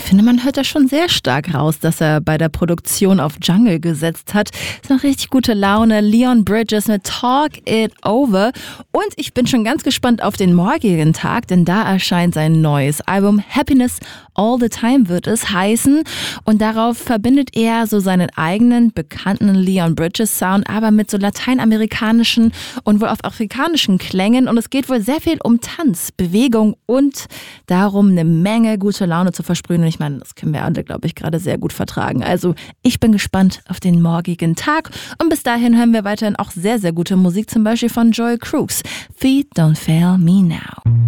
finde, man hört da schon sehr stark raus, dass er bei der Produktion auf Jungle gesetzt hat. Ist noch richtig gute Laune. Leon Bridges mit Talk It Over. Und ich bin schon ganz gespannt auf den morgigen Tag, denn da erscheint sein neues Album. Happiness All the Time wird es heißen. Und darauf verbindet er so seinen eigenen bekannten Leon Bridges Sound, aber mit so lateinamerikanischen und wohl auch afrikanischen Klängen. Und es geht wohl sehr viel um Tanz, Bewegung und darum, eine Menge gute Laune zu versprühen. Und ich meine, das können wir alle, glaube ich, gerade sehr gut vertragen. Also ich bin gespannt auf den morgigen Tag. Und bis dahin hören wir weiterhin auch sehr, sehr gute Musik, zum Beispiel von Joel Crooks. Feet Don't Fail Me Now.